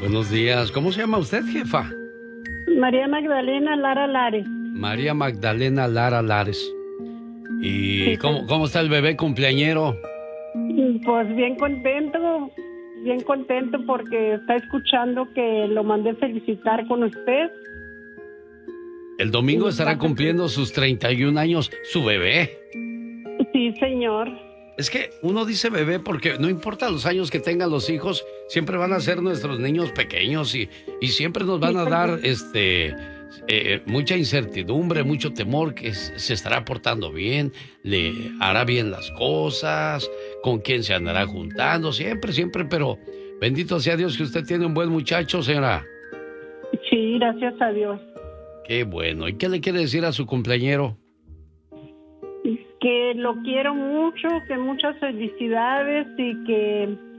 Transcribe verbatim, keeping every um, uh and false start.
Buenos días. ¿Cómo se llama usted, jefa? María Magdalena Lara Lares. María Magdalena Lara Lares. ¿Y Sí, cómo, cómo está el bebé cumpleañero? pues bien contento, bien contento porque está escuchando que lo mandé felicitar con usted. El domingo Y estará está cumpliendo sus treinta y un años su bebé. Sí, señor. Es que uno dice bebé porque no importa los años que tengan los hijos, siempre van a ser nuestros niños pequeños y, y siempre nos van Sí, a señor. dar este eh, mucha incertidumbre, mucho temor que s- se estará portando bien, le hará bien las cosas, con quién se andará juntando, siempre, siempre, pero bendito sea Dios que usted tiene un buen muchacho, señora. Sí, gracias a Dios. Qué bueno. ¿Y qué le quiere decir a su cumpleañero? Que lo quiero mucho, que muchas felicidades y que